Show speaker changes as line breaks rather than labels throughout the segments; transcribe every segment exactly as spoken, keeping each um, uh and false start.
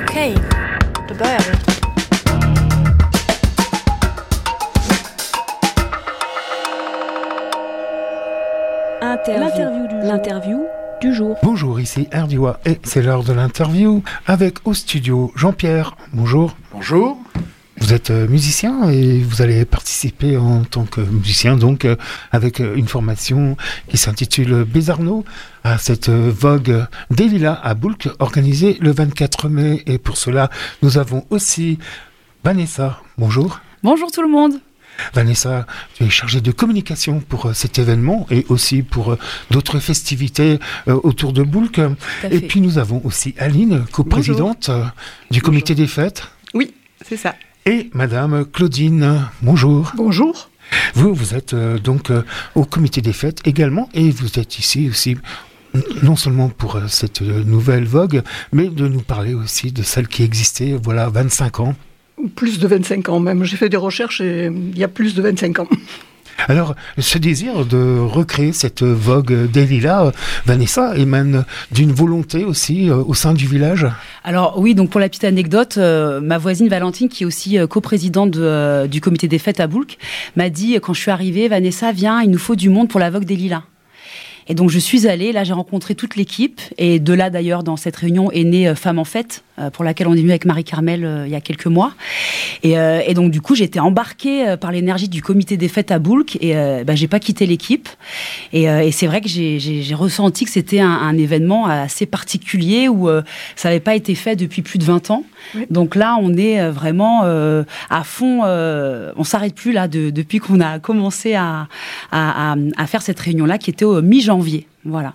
Okej, då börjar vi.
Interview. L'interview du, L'interview du jour.
Bonjour, ici Erdiois et c'est l'heure de l'interview avec au studio Jean-Pierre. Bonjour.
Bonjour.
Vous êtes musicien et vous allez participer en tant que musicien, donc euh, avec une formation qui s'intitule Bézarnaud à cette vogue des Lilas à Boulques organisée le vingt-quatre mai. Et pour cela, nous avons aussi Vanessa. Bonjour.
Bonjour tout le monde.
Vanessa, tu es chargée de communication pour euh, cet événement et aussi pour euh, d'autres festivités euh, autour de Boulques. Et puis nous avons aussi Aline, coprésidente euh, du comité des fêtes.
Oui, c'est ça.
Et Madame Claudine, bonjour.
Bonjour.
Vous, vous êtes euh, donc euh, au comité des fêtes également et vous êtes ici aussi non seulement pour euh, cette euh, nouvelle vogue, mais de nous parler aussi de celle qui existait, voilà, vingt-cinq ans.
Plus de vingt-cinq ans même. J'ai fait des recherches et il y a plus de vingt-cinq ans.
Alors, ce désir de recréer cette vogue des Lilas, Vanessa, émane d'une volonté aussi euh, au sein du village ?
Alors oui, donc pour la petite anecdote, euh, ma voisine Valentine, qui est aussi euh, coprésidente de, euh, du comité des fêtes à Boulques, m'a dit, quand je suis arrivée, Vanessa, viens, il nous faut du monde pour la vogue des Lilas. Et donc je suis allée, là j'ai rencontré toute l'équipe, et de là d'ailleurs dans cette réunion est née euh, Femmes en Fête, euh, pour laquelle on est venu avec Marie-Carmel euh, il y a quelques mois. Et, euh, et donc du coup j'ai été embarquée euh, par l'énergie du comité des fêtes à Boulques, et euh, bah, j'ai pas quitté l'équipe. Et, euh, et c'est vrai que j'ai, j'ai, j'ai ressenti que c'était un, un événement assez particulier, où euh, ça n'avait pas été fait depuis plus de vingt ans. Oui. Donc là on est vraiment euh, à fond, euh, on s'arrête plus là de, depuis qu'on a commencé à, à, à, à faire cette réunion-là qui était au mi-janvier. Voilà.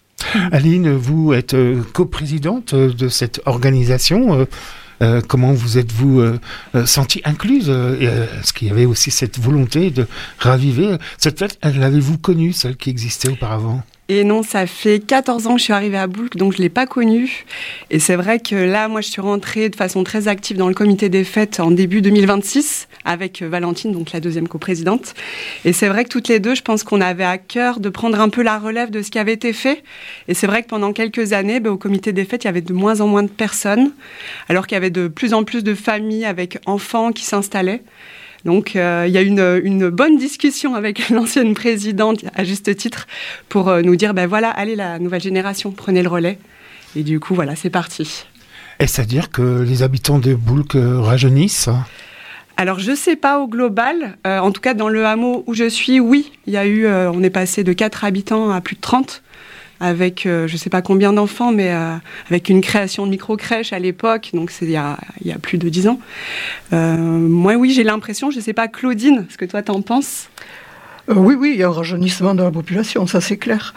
Aline, vous êtes euh, coprésidente de cette organisation. Euh, euh, comment vous êtes-vous euh, sentie incluse euh, Est-ce qu'il y avait aussi cette volonté de raviver cette fête? L'avez-vous connue, celle qui existait auparavant?
Et non, ça fait quatorze ans que je suis arrivée à Boulques, donc je ne l'ai pas connue. Et c'est vrai que là, moi, je suis rentrée de façon très active dans le comité des fêtes en début deux mille vingt-six, avec Valentine, donc la deuxième coprésidente. Et c'est vrai que toutes les deux, je pense qu'on avait à cœur de prendre un peu la relève de ce qui avait été fait. Et c'est vrai que pendant quelques années, ben, au comité des fêtes, il y avait de moins en moins de personnes, alors qu'il y avait de plus en plus de familles avec enfants qui s'installaient. Donc, euh, il y a eu une, une bonne discussion avec l'ancienne présidente, à juste titre, pour euh, nous dire, ben voilà, allez, la nouvelle génération, prenez le relais. Et du coup, voilà, c'est parti.
Est-ce à dire que les habitants de Boulques rajeunissent ?
Alors, je ne sais pas au global. Euh, en tout cas, dans le hameau où je suis, oui. Il y a eu, euh, on est passé de quatre habitants à plus de trente. Avec euh, je ne sais pas combien d'enfants, mais euh, avec une création de micro-crèche à l'époque, donc c'est il y a, il y a plus de dix ans. Euh, moi, oui, j'ai l'impression, je ne sais pas, Claudine, ce que toi t'en penses ?
Euh, oui, oui, il y a un rajeunissement de la population, ça c'est clair.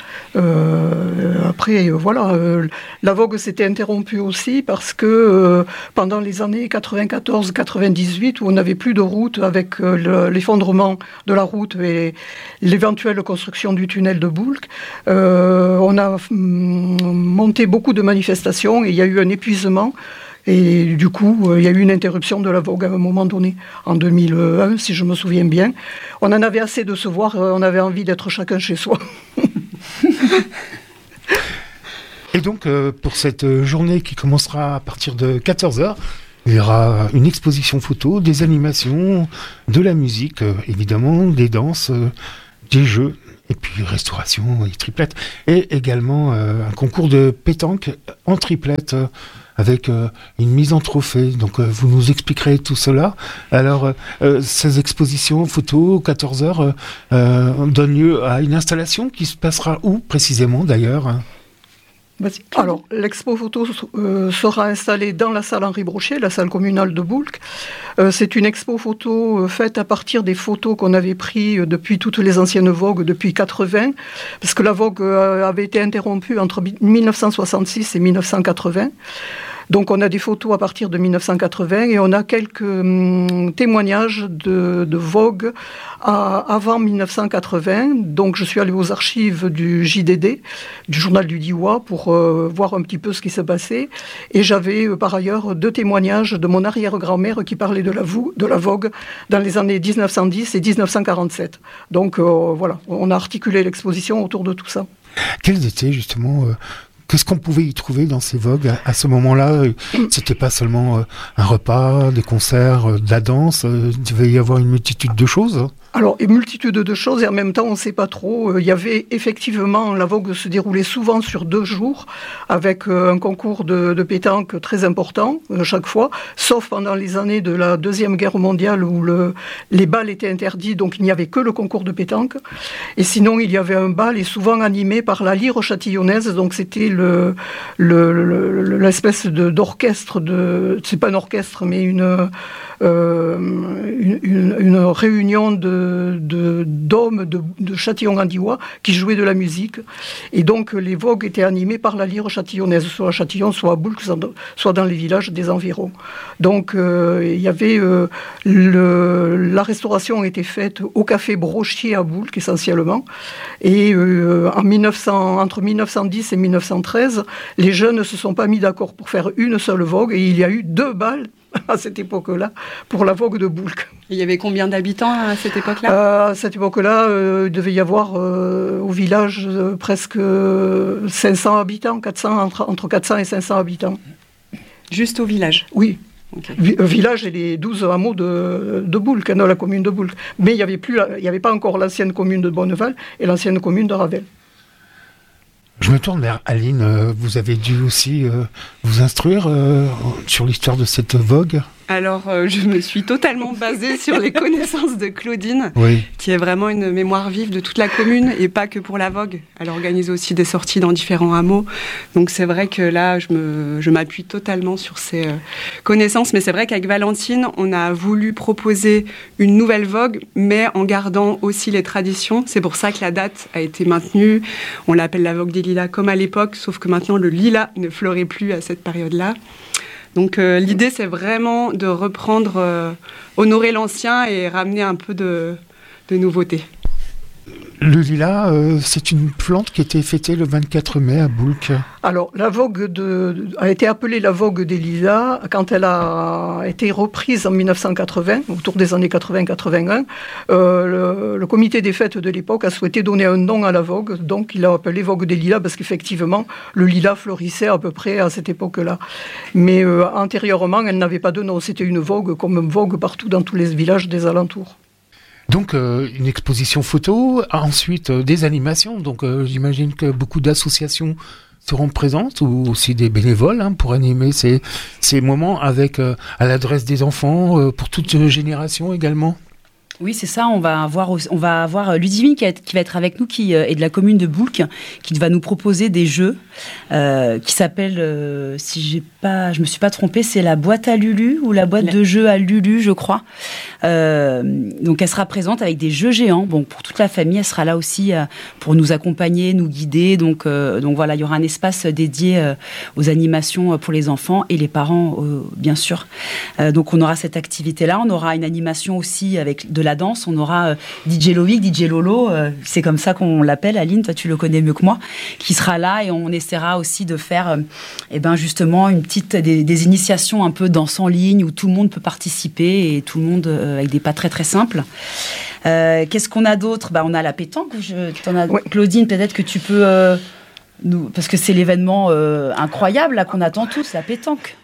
Euh, après, voilà, euh, la vogue s'était interrompue aussi parce que euh, pendant les années quatre-vingt-quatorze quatre-vingt-dix-huit, où on n'avait plus de route avec euh, le, l'effondrement de la route et l'éventuelle construction du tunnel de Boulques, euh, on a mm, monté beaucoup de manifestations et il y a eu un épuisement. Et du coup, euh, il y a eu une interruption de la vogue à un moment donné, en deux mille un, si je me souviens bien. On en avait assez de se voir, euh, on avait envie d'être chacun chez soi.
Et donc, euh, pour cette journée qui commencera à partir de quatorze heures, il y aura une exposition photo, des animations, de la musique, euh, évidemment, des danses, euh, des jeux, et puis restauration et triplette. Et également euh, un concours de pétanque en triplette, euh, avec euh, une mise en trophée. Donc euh, vous nous expliquerez tout cela. Alors euh, euh, ces expositions photos, quatorze heures, euh, euh, donnent lieu à une installation qui se passera où précisément d'ailleurs ?
Alors, l'expo photo euh, sera installée dans la salle Henri Brochet, la salle communale de Boulques. Euh, c'est une expo photo euh, faite à partir des photos qu'on avait prises euh, depuis toutes les anciennes vogues, depuis quatre-vingts, parce que la vogue euh, avait été interrompue entre mille neuf cent soixante-six et mille neuf cent quatre-vingts. Donc on a des photos à partir de mille neuf cent quatre-vingts et on a quelques hum, témoignages de, de vogue à, avant mille neuf cent quatre-vingts. Donc je suis allée aux archives du J D D, du journal du Diois, pour euh, voir un petit peu ce qui s'est passé. Et j'avais euh, par ailleurs deux témoignages de mon arrière-grand-mère qui parlait de la, vo- de la vogue dans les années dix-neuf cent dix et dix-neuf cent quarante-sept. Donc euh, voilà, on a articulé l'exposition autour de tout ça.
Quelles étaient justement... Euh Qu'est-ce qu'on pouvait y trouver dans ces vogues à, à ce moment-là? C'était pas seulement euh, un repas, des concerts, euh, de la danse. Euh, il devait y avoir une multitude de choses.
Alors, une multitude de choses, et en même temps, on ne sait pas trop. Il y avait effectivement, la vogue se déroulait souvent sur deux jours, avec un concours de, de pétanque très important, chaque fois, sauf pendant les années de la Deuxième Guerre mondiale, où le, les balles étaient interdits, donc il n'y avait que le concours de pétanque. Et sinon, il y avait un bal, et souvent animé par la lyre châtillonnaise, donc c'était le, le, le, l'espèce de, d'orchestre, de, c'est pas un orchestre, mais une... Euh, une, une, une réunion de, de, d'hommes de, de Châtillon-Gandivois qui jouaient de la musique. Et donc, les vogues étaient animées par la lyre châtillonnaise, soit à Châtillon, soit à Boulques, soit dans les villages des environs. Donc, euh, il y avait... Euh, le, la restauration était faite au café Brochier à Boulques, essentiellement. Et euh, en mille neuf cents, entre mille neuf cent dix et mille neuf cent treize, les jeunes ne se sont pas mis d'accord pour faire une seule vogue, et il y a eu deux balles à cette époque-là, pour la vogue de Boulques.
Il y avait combien d'habitants à cette époque-là ?
euh, À cette époque-là, euh, il devait y avoir euh, au village euh, presque cinq cents habitants, quatre cents, entre, entre quatre cents et cinq cents habitants.
Juste au village ?
Oui.
Okay.
V- village et les douze hameaux de, de Boulques, dans la commune de Boulques. Mais il n'y avait, plus, il n'y avait pas encore l'ancienne commune de Bonneval et l'ancienne commune de Ravel.
Je me tourne vers Aline. Vous avez dû aussi euh, vous instruire euh, sur l'histoire de cette vogue.
Alors, euh, je me suis totalement basée sur les connaissances de Claudine,
oui.
qui est vraiment une mémoire vive de toute la commune, et pas que pour la vogue. Elle organise aussi des sorties dans différents hameaux. Donc c'est vrai que là, je, me, je m'appuie totalement sur ces euh, connaissances. Mais c'est vrai qu'avec Valentine, on a voulu proposer une nouvelle vogue, mais en gardant aussi les traditions. C'est pour ça que la date a été maintenue. On l'appelle la vogue des lilas comme à l'époque, sauf que maintenant, le lilas ne fleurit plus à cette période-là. Donc euh, l'idée, c'est vraiment de reprendre, euh, honorer l'ancien et ramener un peu de, de nouveauté.
Le lilas, euh, c'est une plante qui a été fêtée le vingt-quatre mai à Boulques.
Alors, la vogue de, a été appelée la vogue des lilas quand elle a été reprise en mille neuf cent quatre-vingts, autour des années quatre-vingts quatre-vingt-un. Euh, le, le comité des fêtes de l'époque a souhaité donner un nom à la vogue, donc il l'a appelée vogue des lilas parce qu'effectivement, le lilas fleurissait à peu près à cette époque-là. Mais euh, antérieurement, elle n'avait pas de nom. C'était une vogue comme une vogue partout dans tous les villages des alentours.
Donc euh, une exposition photo, ensuite euh, des animations, donc euh, j'imagine que beaucoup d'associations seront présentes ou aussi des bénévoles hein, pour animer ces, ces moments avec euh, à l'adresse des enfants, euh, pour toute génération également.
Oui, c'est ça. On va avoir, on va avoir Ludivine qui, qui va être avec nous, qui est de la commune de Boulques, qui va nous proposer des jeux euh, qui s'appellent, euh, si j'ai pas, je me suis pas trompée, c'est la boîte à Lulu ou la boîte la... de jeux à Lulu, je crois. Euh, donc, elle sera présente avec des jeux géants. Bon, pour toute la famille, elle sera là aussi euh, pour nous accompagner, nous guider. Donc, euh, donc voilà, il y aura un espace dédié euh, aux animations pour les enfants et les parents, euh, bien sûr. Euh, donc, on aura cette activité-là. On aura une animation aussi avec de la danse. On aura euh, D J Loïc, D J Lolo, euh, c'est comme ça qu'on l'appelle. Aline, toi tu le connais mieux que moi, qui sera là, et on essaiera aussi de faire euh, eh ben justement une petite, des, des initiations un peu danse en ligne où tout le monde peut participer et tout le monde euh, avec des pas très très simples. Euh, qu'est-ce qu'on a d'autre ? Bah, on a la pétanque. Je, t'en as, ouais. Claudine, peut-être que tu peux euh, nous, parce que c'est l'événement euh, incroyable là qu'on attend tous, la pétanque.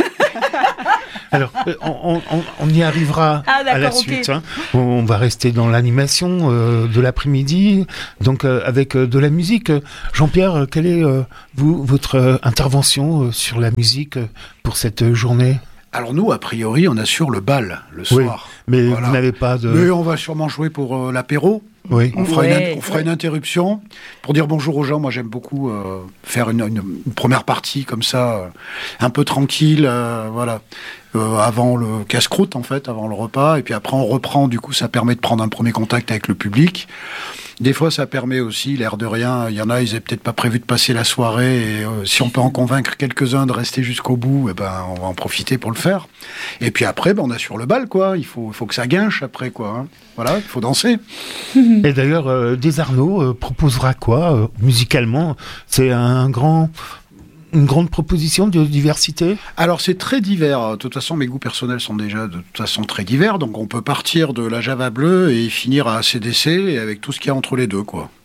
Alors, on, on, on y arrivera ah, à la suite. Okay. Hein. On va rester dans l'animation euh, de l'après-midi, donc euh, avec euh, de la musique. Jean-Pierre, quelle est euh, vous, votre euh, intervention euh, sur la musique euh, pour cette journée ?
Alors nous, a priori, on assure le bal le soir.
Oui, mais voilà. Vous n'avez pas de...
Mais on va sûrement jouer pour euh, l'apéro.
Oui.
On fera,
ouais,
une, on fera
ouais.
une interruption pour dire bonjour aux gens. Moi, j'aime beaucoup euh, faire une, une, une première partie comme ça, euh, un peu tranquille, euh, voilà, euh, avant le casse-croûte en fait, avant le repas. Et puis après, on reprend. Du coup, ça permet de prendre un premier contact avec le public. Des fois, ça permet aussi, l'air de rien, il y en a, ils n'avaient peut-être pas prévu de passer la soirée, et euh, si on peut en convaincre quelques-uns de rester jusqu'au bout, eh ben, on va en profiter pour le faire. Et puis après, ben, on assure le bal, quoi. Il faut, il faut que ça guinche après, quoi. Hein. Voilà, il faut danser.
Et d'ailleurs, euh, Desarnaud euh, proposera quoi, euh, musicalement ? C'est un grand... Une grande proposition de diversité ?
Alors c'est très divers. De toute façon, mes goûts personnels sont déjà de toute façon très divers. Donc on peut partir de la Java bleue et finir à A C D C et avec tout ce qu'il y a entre les deux, quoi.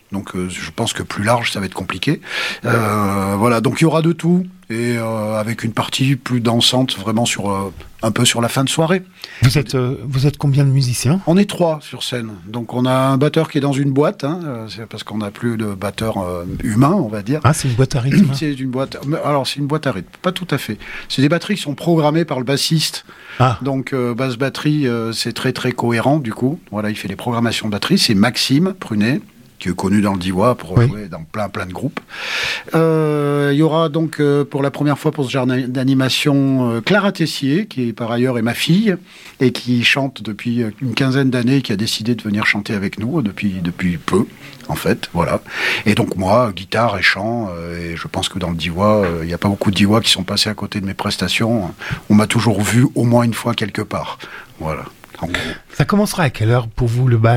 Donc euh, je pense que plus large, ça va être compliqué. Euh, voilà, donc il y aura de tout, et euh, avec une partie plus dansante, vraiment sur euh, un peu sur la fin de soirée.
Vous êtes, euh, vous êtes combien de musiciens ?
On est trois sur scène. Donc on a un batteur qui est dans une boîte, hein, euh, c'est parce qu'on n'a plus de batteur euh, humain, on va dire.
Ah, c'est une boîte à rythme.
C'est une boîte. Alors c'est une boîte à rythme, pas tout à fait. C'est des batteries qui sont programmées par le bassiste.
Ah.
Donc euh, basse batterie, euh, c'est très très cohérent du coup. Voilà, il fait les programmations de batterie. C'est Maxime Prunet, qui est connu dans le Diois pour oui. jouer dans plein plein de groupes. Euh, il y aura donc euh, pour la première fois pour ce genre d'animation euh, Clara Tessier, qui par ailleurs est ma fille et qui chante depuis une quinzaine d'années et qui a décidé de venir chanter avec nous depuis depuis peu en fait. Voilà. Et donc moi, guitare et chant. Euh, et je pense que dans le Diois, il euh, n'y a pas beaucoup de Diois qui sont passés à côté de mes prestations. On m'a toujours vu au moins une fois quelque part. Voilà. Donc,
ça commencera à quelle heure pour vous le bal ?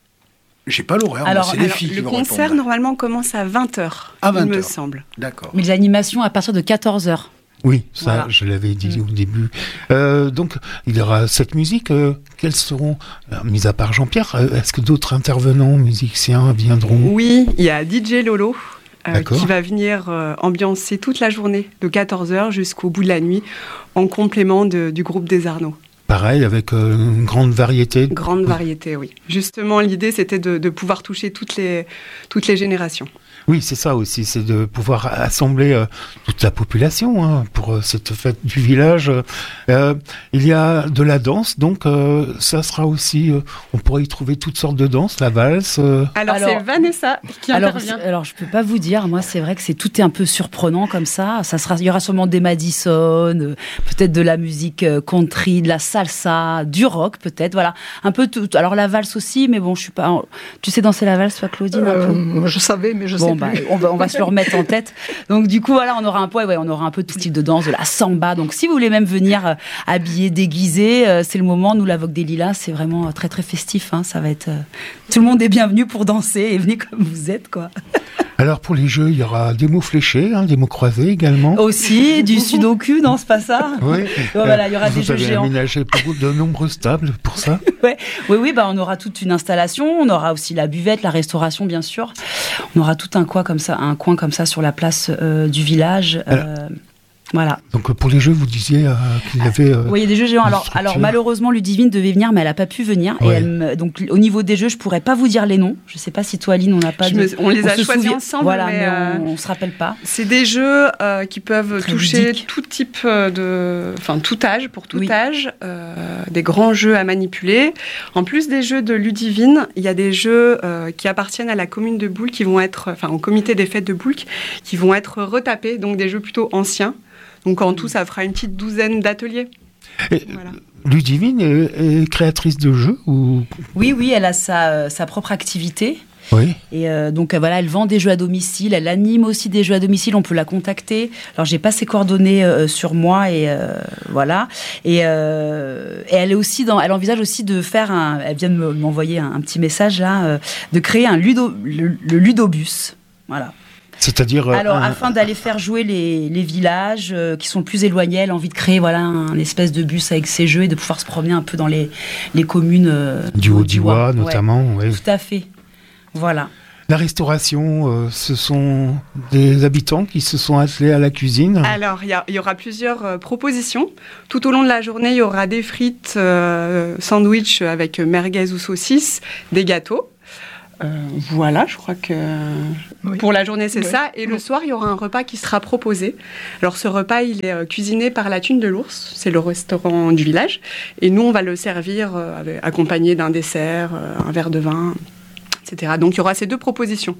J'ai pas l'horaire,
alors,
c'est les
alors,
filles
le
qui vont
concert,
répondre.
normalement, commence à vingt heures,
à vingt
il me
heures.
semble.
D'accord.
Mais les animations à partir de quatorze heures.
Oui, ça,
voilà.
Je l'avais dit
mmh.
au début. Euh, donc, il y aura cette musique. Euh, quels seront, alors, mis à part Jean-Pierre, euh, est-ce que d'autres intervenants, musiciens, viendront ?
Oui, il y a D J Lolo. Euh,
D'accord.
qui va venir euh, ambiancer toute la journée, de quatorze heures jusqu'au bout de la nuit, en complément de, du groupe des Arnaud.
Pareil, avec euh, une grande variété.
Grande variété, oui. Justement, l'idée, c'était de, de pouvoir toucher toutes les, toutes les générations.
Oui, c'est ça aussi, c'est de pouvoir assembler euh, toute la population hein, pour euh, cette fête du village. Euh, il y a de la danse, donc euh, ça sera aussi, euh, on pourrait y trouver toutes sortes de danses, la valse. Euh...
Alors,
alors,
c'est Vanessa qui
alors,
intervient.
Alors, je peux pas vous dire, moi, c'est vrai que c'est tout est un peu surprenant comme ça. Ça sera, il y aura sûrement des Madison, euh, peut-être de la musique euh, country, de la salsa, du rock, peut-être, voilà, un peu tout. Alors la valse aussi, mais bon, je suis pas. Tu sais danser la valse, toi, Claudine
euh,
un peu
Je savais, mais je
bon,
sais
bah,
plus.
on va, on va se le remettre en tête. Donc du coup, voilà, on aura un peu, ouais, on aura un peu tout style de danse, de la samba. Donc si vous voulez même venir euh, habillé, déguisé, euh, c'est le moment. Nous, la Vogue des Lilas, c'est vraiment euh, très très festif. Hein, ça va être, euh, tout le monde est bienvenu pour danser et venez comme vous êtes, quoi.
Alors pour les jeux, il y aura des mots fléchés, hein, des mots croisés également.
Aussi du sudoku, non, c'est pas ça.
Oui.
Donc, voilà, il y aura
vous
des jeux
avez
géants.
aménagé pour de nombreuses tables pour ça.
Ouais. Oui, oui, bah on aura toute une installation. On aura aussi la buvette, la restauration, bien sûr. On aura tout un coin comme ça, un coin comme ça sur la place euh, du village. Euh, Voilà.
Donc pour les jeux, vous disiez euh, qu'il y avait... Euh,
oui, il y a des jeux géants. Alors, alors malheureusement, Ludivine devait venir, mais elle n'a pas pu venir. Ouais. Et elle me, donc au niveau des jeux, je ne pourrais pas vous dire les noms. Je ne sais pas si toi, Aline, on n'a pas
je
de...
Me, on les
on
a choisis
souvient,
ensemble,
voilà,
mais,
mais
euh,
on ne se rappelle pas.
C'est des jeux euh, qui peuvent
Très
toucher
ludique.
tout type de... Enfin, tout âge, pour tout
oui.
âge. Euh, des grands jeux à manipuler. En plus des jeux de Ludivine, il y a des jeux euh, qui appartiennent à la commune de Boulques, qui vont être... Enfin, au comité des fêtes de Boulques, qui vont être retapés. Donc des jeux plutôt anciens. Donc en tout, ça fera une petite douzaine d'ateliers.
Et voilà. Ludivine est, est créatrice de jeux ou...
Oui, oui, elle a sa, euh, sa propre activité.
Oui.
Et euh, donc euh, voilà, elle vend des jeux à domicile, elle anime aussi des jeux à domicile, on peut la contacter. Alors j'ai pas ses coordonnées euh, sur moi et euh, voilà. Et, euh, et elle est aussi dans, elle envisage aussi de faire un, elle vient de m'envoyer un, un petit message là, euh, de créer un ludo, le, le ludobus. Voilà.
C'est-à-dire
alors
un...
afin d'aller faire jouer les, les villages euh, qui sont plus éloignés, elle a envie de créer voilà un espèce de bus avec ses jeux et de pouvoir se promener un peu dans les les communes euh,
du Haut-Diois notamment.
Ouais.
Ouais.
Tout à fait. Voilà.
La restauration, euh, ce sont des habitants qui se sont attelés à la cuisine.
Alors, il y, y aura plusieurs euh, propositions. Tout au long de la journée, il y aura des frites, euh, sandwich avec merguez ou saucisses, des gâteaux. Euh, voilà, je crois que oui. pour la journée, c'est oui. ça. Et oui. le soir, il y aura un repas qui sera proposé. Alors, ce repas, il est euh, cuisiné par la Thune de l'Ours. C'est le restaurant du village. Et nous, on va le servir euh, avec, accompagné d'un dessert, euh, un verre de vin, et cetera. Donc, il y aura ces deux propositions.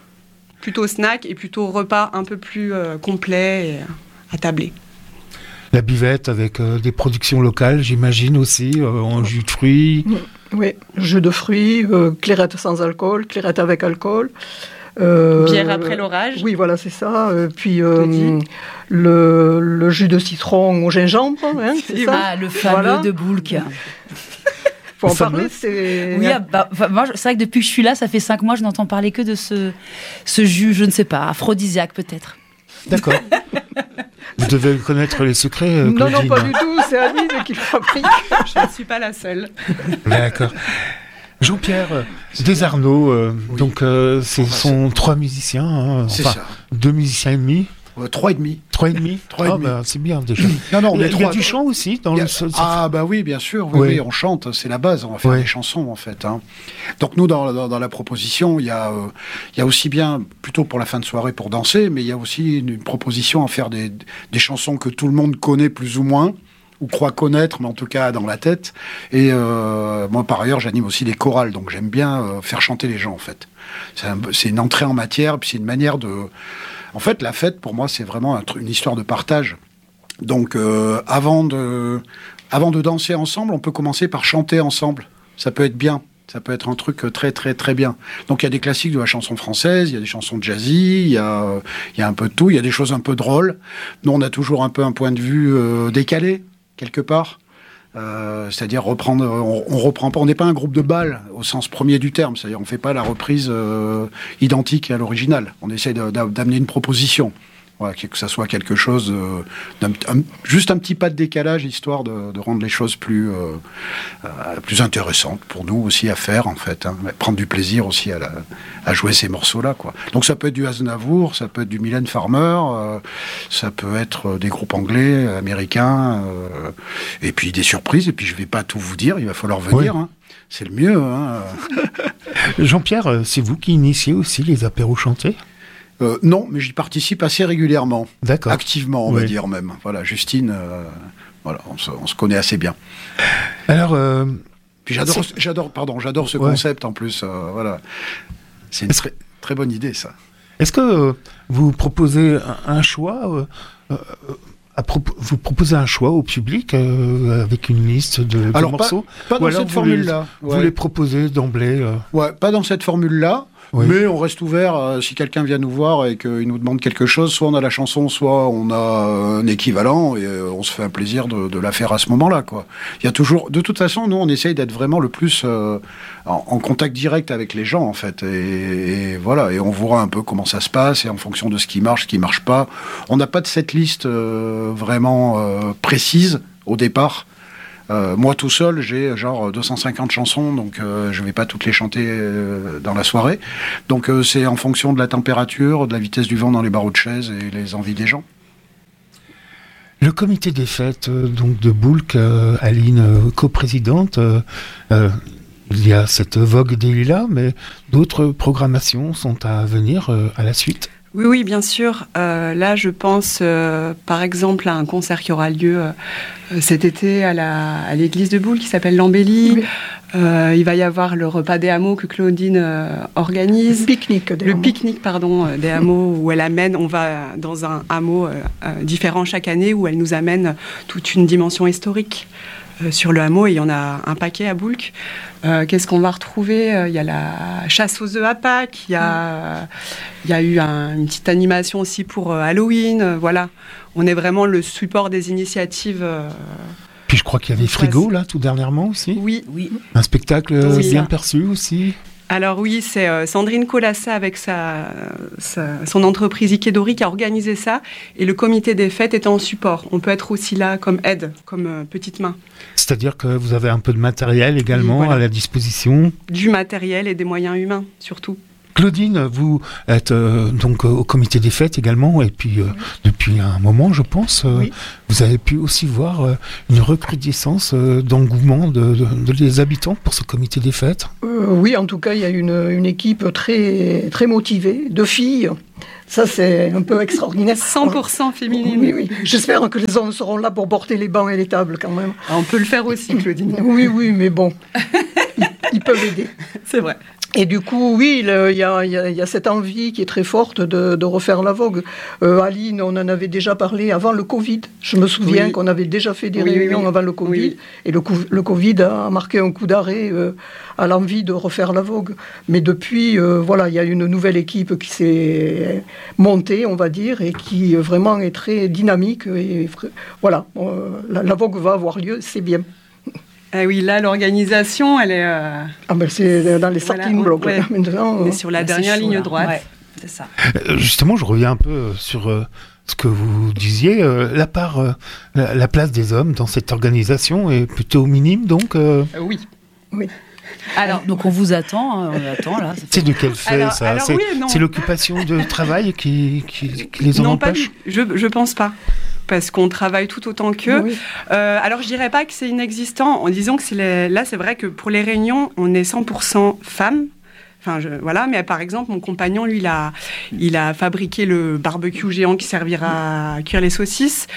Plutôt snack et plutôt repas un peu plus euh, complet et euh, attablé.
La buvette avec euh, des productions locales, j'imagine aussi, euh, en jus de fruits.
Oui, jus de fruits, euh, clairette sans alcool, clairette avec alcool.
Euh, Bière après l'orage.
Oui, voilà, c'est ça. Euh, puis euh, le, le jus de citron au gingembre, hein, c'est ça.
Ah, le fameux voilà. de Boulques.
Faut en parler, c'est...
Oui, bah, moi, c'est vrai que depuis que je suis là, ça fait cinq mois, je n'entends parler que de ce, ce jus, je ne sais pas, aphrodisiaque peut-être.
D'accord. Vous devez connaître les secrets, euh,
Non, non, pas du tout, c'est Aline qui le fabrique.
Je ne suis pas la seule.
D'accord. Jean-Pierre euh, Desarnaud, euh,
Oui.
donc euh, ce
Enfin,
sont trois musiciens, hein,
C'est
enfin,
ça.
deux musiciens et demi,
Euh, trois et demi.
trois et demi.
Trois et
Ah,
demi.
bah, c'est bien déjà.
Non, non, on
Il y a,
est
il y a
trois.
du chant aussi dans
Il y a-
le. ça- ça-
Ah bah oui, bien sûr, oui,
Ouais.
oui, on chante, c'est la base, on va faire
Ouais.
des chansons en fait. Hein. Donc nous, dans, dans, dans la proposition, il y, a, euh, il y a aussi bien, plutôt pour la fin de soirée pour danser, mais il y a aussi une, une proposition à faire des, des chansons que tout le monde connaît plus ou moins, ou croit connaître, mais en tout cas dans la tête. Et euh, moi, par ailleurs, j'anime aussi des chorales, donc j'aime bien euh, faire chanter les gens en fait. C'est, un, c'est une entrée en matière, puis c'est une manière de... En fait, la fête, pour moi, c'est vraiment un tru- une histoire de partage. Donc, euh, avant de, avant de danser ensemble, on peut commencer par chanter ensemble. Ça peut être bien. Ça peut être un truc très, très, très bien. Donc, il y a des classiques de la chanson française, il y a des chansons jazzy, il y a, euh, il y a un peu de tout, il y a des choses un peu drôles. Nous, on a toujours un peu un point de vue euh, décalé, quelque part. Euh, c'est-à-dire reprendre, on, on reprend pas, on n'est pas un groupe de bal au sens premier du terme. C'est-à-dire, on fait pas la reprise euh, identique à l'original. On essaie de, d'amener une proposition. Voilà, que ça soit quelque chose, euh, d'un, un, juste un petit pas de décalage, histoire de, de rendre les choses plus, euh, euh, plus intéressantes pour nous aussi à faire, en fait. Hein, prendre du plaisir aussi à, la, à jouer ces morceaux-là, quoi. Donc ça peut être du Aznavour, ça peut être du Mylène Farmer, euh, ça peut être des groupes anglais, américains, euh, et puis des surprises. Et puis je vais pas tout vous dire, il va falloir venir.
Oui.
Hein. C'est le mieux. Hein.
Jean-Pierre, euh, c'est vous qui initiez aussi les apéros chantés?
Euh, non, mais j'y participe assez régulièrement.
D'accord.
Activement, on
Oui.
va dire même. Voilà, Justine, euh, voilà, on se, on se connaît assez bien.
Alors, euh,
Puis j'adore,
C'est-
j'adore, pardon, j'adore ce
Ouais.
concept en plus. euh, voilà, c'est une
Est-ce-
très, très bonne idée, ça.
est-ce que euh, vous proposez un, un choix euh, euh, à propos- vous proposez un choix au public euh, avec une liste de, de
Alors, pas-
morceaux
Pas
Ou
dans
alors
cette
vous les-
formule-là.
Vous
Ouais.
les proposez d'emblée euh,
Ouais, pas dans cette formule-là.
Oui.
Mais on reste ouvert euh, si quelqu'un vient nous voir et qu'il nous demande quelque chose. Soit on a la chanson, soit on a un équivalent et euh, on se fait un plaisir de, de la faire à ce moment-là, quoi. Il y a toujours, de toute façon, nous on essaye d'être vraiment le plus euh, en, en contact direct avec les gens, en fait. Et, et voilà, et on voit un peu comment ça se passe et en fonction de ce qui marche, ce qui marche pas. On n'a pas de cette liste euh, vraiment euh, précise au départ. Euh, moi tout seul, j'ai genre deux cent cinquante chansons, donc euh, je vais pas toutes les chanter euh, dans la soirée. Donc euh, c'est en fonction de la température, de la vitesse du vent dans les barreaux de chaise et les envies des gens.
Le comité des fêtes euh, donc de Boulk, euh, Aline, euh, coprésidente, euh, euh, il y a cette vogue des lilas, mais d'autres programmations sont à venir euh, à la suite.
Oui, oui, bien sûr. Euh, là, je pense, euh, par exemple, à un concert qui aura lieu euh, cet été à, la, à l'église de Boulk qui s'appelle l'Embellie.
Oui.
Euh, il va y avoir le repas des hameaux que Claudine euh, organise.
Le pique-nique.
Le pique-nique, pardon, euh, des hameaux où elle amène, on va dans un hameau euh, euh, différent chaque année où elle nous amène toute une dimension historique euh, sur le hameau et il y en a un paquet à Boulk. Euh, qu'est-ce qu'on va retrouver? Il y a la chasse aux œufs à Pâques, il y a, il y a eu un- une petite animation aussi pour euh, Halloween. euh, voilà, on est vraiment le support des initiatives. euh,
Puis je crois qu'il y avait Frigo là tout dernièrement aussi.
oui,
Oui.
Un spectacle euh,
Oui.
bien perçu aussi.
alors oui, c'est euh, Sandrine Colassa avec sa, sa- son entreprise Ikedori qui a organisé ça. Et le comité des fêtes est en support. On peut être aussi là comme aide, comme euh, petite main.
C'est-à-dire que vous avez un peu de matériel également
Oui, voilà.
à la disposition.
Du matériel et des moyens humains, surtout.
Claudine, vous êtes euh, donc euh, au comité des fêtes également, et puis euh, depuis un moment, je pense, euh,
Oui.
vous avez pu aussi voir euh, une recrudescence euh, d'engouement de, de- de les habitants pour ce comité des fêtes.
Euh, oui, en tout cas, il y a une, une équipe très, très motivée, de filles. Ça, c'est un peu extraordinaire.
cent pour cent féminine.
Oui, oui. J'espère que les hommes seront là pour porter les bancs et les tables quand même.
Ah, on peut le faire aussi, Claudine.
Oui, oui, mais bon, ils, ils peuvent aider.
C'est vrai.
Et du coup, oui, le- il y a, il y a- il y a cette envie qui est très forte de, de refaire la vogue. Euh, Aline, on en avait déjà parlé avant le Covid. Je me souviens
Oui.
qu'on avait déjà fait des
Oui, oui,
réunions
oui.
avant le Covid.
Oui.
Et le, cou- le Covid a marqué un coup d'arrêt euh, à l'envie de refaire la vogue. Mais depuis, euh, voilà, il y a une nouvelle équipe qui s'est montée, on va dire, et qui euh, vraiment est très dynamique. Et fr- voilà, euh, la, la vogue va avoir lieu, c'est bien.
Ah oui, là, l'organisation, elle est, euh,
Ah ben c'est dans les
Voilà,
starting
on-
blocks.
ouais.
là, maintenant,
on
euh.
est sur la
Là, c'est
dernière
chaud,
ligne
là.
droite.
Ouais, c'est ça.
Euh, justement, je reviens un peu euh, sur euh, ce que vous disiez. euh, la part, euh, la, la place des hommes dans cette organisation est plutôt minime, donc. euh,
Euh, oui.
Oui.
Alors, donc on vous attend, hein, on attend là.
C'est de quel fait
alors,
ça
alors,
C'est,
oui et non.
c'est l'occupation de travail qui, qui, qui les en
non,
empêche
pas, je, je pense pas. Parce qu'on travaille tout autant qu'eux.
Oui.
Euh, alors, je dirais pas que c'est inexistant. En disant que c'est les... là, c'est vrai que pour les réunions, on est cent pour cent femmes. Enfin, je, voilà, mais par exemple, mon compagnon, lui, il a, il a fabriqué le barbecue géant qui servira à cuire les saucisses.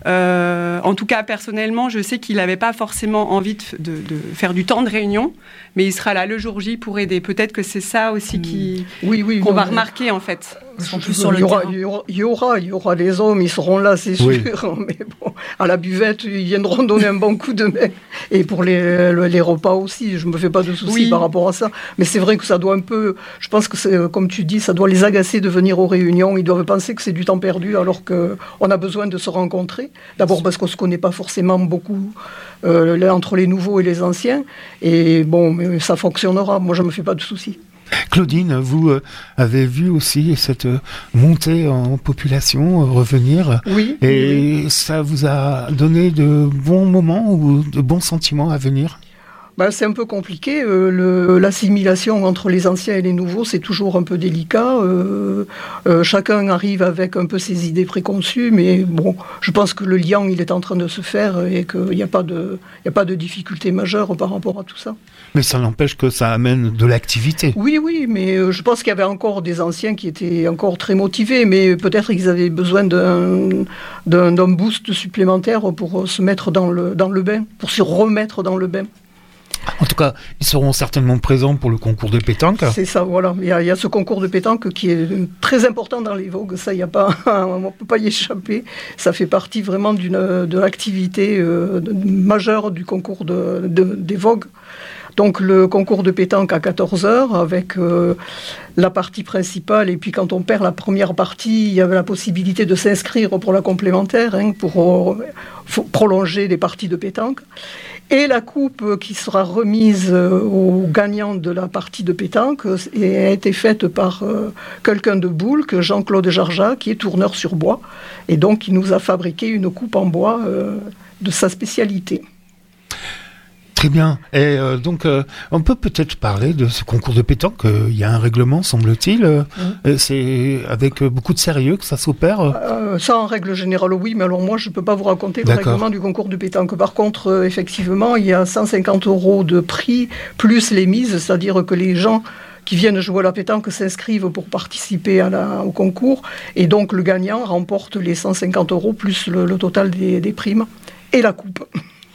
Euh, en tout cas, personnellement, je sais qu'il n'avait pas forcément envie de, de, de faire du temps de réunion, mais il sera là le jour J pour aider. Peut-être que c'est ça aussi qui,
oui, oui,
qu'on
non,
va
mais...
remarquer, en fait.
Ils sont plus sur
il, y
le
aura,
terrain.
il, y aura, il y aura, il y aura les hommes, ils seront là, c'est
Oui.
sûr. Mais bon, à la buvette, ils viendront donner un bon coup de main. Et pour les, les repas aussi, je ne me fais pas de soucis
Oui.
par rapport à ça. Mais c'est vrai que ça doit un peu, je pense que c'est, comme tu dis, ça doit les agacer de venir aux réunions. Ils doivent penser que c'est du temps perdu alors qu'on a besoin de se rencontrer. D'abord parce qu'on ne se connaît pas forcément beaucoup euh, entre les nouveaux et les anciens. Et bon, mais ça fonctionnera. Moi, je ne me fais pas de soucis.
Claudine, vous euh, avez vu aussi cette euh, montée en population euh, revenir.
Oui.
Et
oui.
ça vous a donné de bons moments ou de bons sentiments à venir ?
Ben, c'est un peu compliqué. Euh, le, l'assimilation entre les anciens et les nouveaux, c'est toujours un peu délicat. Euh, euh, chacun arrive avec un peu ses idées préconçues, mais bon, je pense que le lien, il est en train de se faire et qu'il n'y a pas de, il n'y a pas de difficulté majeure par rapport à tout ça.
Mais ça n'empêche que ça amène de l'activité.
Oui, oui, mais euh, je pense qu'il y avait encore des anciens qui étaient encore très motivés, mais peut-être qu'ils avaient besoin d'un, d'un, d'un boost supplémentaire pour se mettre dans le, dans le bain, pour se remettre dans le bain.
En tout cas, ils seront certainement présents pour le concours de pétanque.
C'est ça, voilà. Il y a, il y a ce concours de pétanque qui est très important dans les Vogues. Ça, il y a pas, on ne peut pas y échapper. Ça fait partie vraiment d'une, de l'activité euh, de, majeure du concours de, de, des Vogues. Donc le concours de pétanque à quatorze heures avec euh, la partie principale, et puis quand on perd la première partie, il y avait la possibilité de s'inscrire pour la complémentaire, hein, pour euh, prolonger les parties de pétanque. Et la coupe qui sera remise euh, aux gagnants de la partie de pétanque et a été faite par euh, quelqu'un de Boulques, Jean-Claude Jarja, qui est tourneur sur bois, et donc il nous a fabriqué une coupe en bois euh, de sa spécialité.
Très bien. Et euh, donc, euh, on peut peut-être parler de ce concours de pétanque. Euh, il y a un règlement, semble-t-il. Euh, mmh. C'est avec euh, beaucoup de sérieux que ça s'opère.
Euh, ça, en règle générale, oui. Mais alors moi, je ne peux pas vous raconter le
D'accord.
règlement du concours de pétanque. Par contre, euh, effectivement, il y a cent cinquante euros de prix, plus les mises, c'est-à-dire que les gens qui viennent jouer à la pétanque s'inscrivent pour participer à la, au concours. Et donc, le gagnant remporte les cent cinquante euros, plus le, le total des, des primes et la coupe.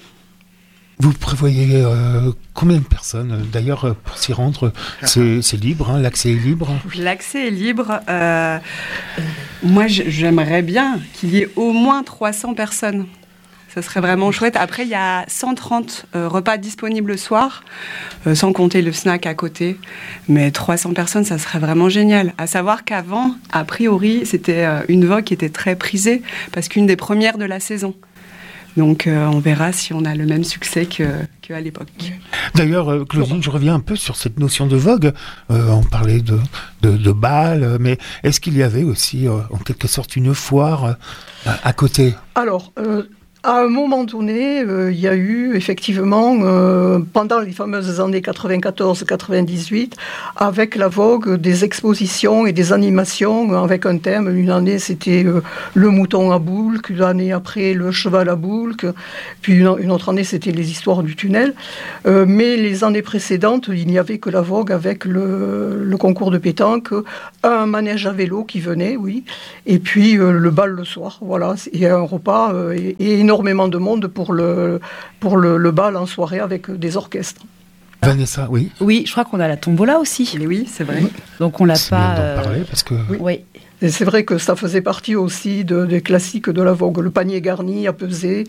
Vous prévoyez euh, combien de personnes ? D'ailleurs, euh, pour s'y rendre, c'est, c'est libre, hein, l'accès est libre.
L'accès est libre. Euh, moi, j'aimerais bien qu'il y ait au moins trois cents personnes. Ça serait vraiment chouette. Après, il y a cent trente euh, repas disponibles le soir, euh, sans compter le snack à côté. Mais trois cents personnes, ça serait vraiment génial. À savoir qu'avant, a priori, c'était euh, une Vogue qui était très prisée, parce qu'une des premières de la saison. Donc, euh, on verra si on a le même succès que, qu'à l'époque.
D'ailleurs, euh, Claudine, je reviens un peu sur cette notion de vogue. Euh, on parlait de, de, de bal, mais est-ce qu'il y avait aussi, euh, en quelque sorte, une foire euh, à côté ?
Alors, euh, à un moment donné, euh, il y a eu effectivement, euh, pendant les fameuses années quatre-vingt-quatorze quatre-vingt-dix-huit, avec la Vogue, des expositions et des animations avec un thème. Une année, c'était euh, le mouton à Boulques, l'année après, le cheval à Boulques, puis une, une autre année, c'était les histoires du tunnel. Euh, mais les années précédentes, il n'y avait que la Vogue avec le, le concours de pétanque, un manège à vélo qui venait, oui, et puis euh, le bal le soir, voilà, et un repas, euh, et, et énormément de monde pour le, pour le, le bal en soirée avec des orchestres.
Vanessa, oui.
Oui, je crois qu'on a la tombola aussi.
Et oui, c'est vrai.
Donc on l'a
c'est
pas.
bien d'en parler parce que.
Oui. oui.
Et c'est vrai que ça faisait partie aussi de, des classiques de la Vogue. Le panier garni à peser,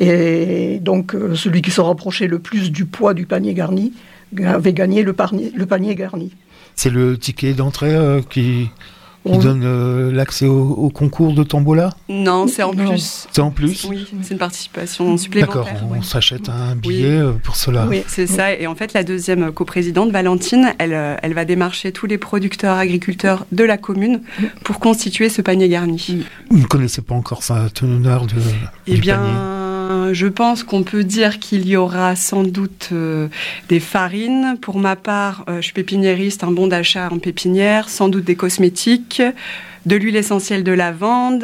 et donc euh, celui qui se rapprochait le plus du poids du panier garni avait gagné le panier, le panier garni.
C'est le ticket d'entrée euh, qui. Qui
Oui.
donne euh, l'accès au, au concours de tombola ?
Non, c'est en
Non.
plus.
C'est en plus ?
Oui, c'est une participation supplémentaire.
D'accord, on
ouais.
s'achète un billet euh, pour cela.
Oui.
C'est ça. Et en fait, la deuxième coprésidente, Valentine, elle, euh, elle va démarcher tous les producteurs, agriculteurs de la commune pour constituer ce panier garni.
Vous ne connaissez pas encore sa teneur de,
Eh
du
bien,
panier ?
bien, je pense qu'on peut dire qu'il y aura sans doute euh, des farines. Pour ma part, euh, je suis pépiniériste, un bon d'achat en pépinière, sans doute des cosmétiques, de l'huile essentielle de lavande,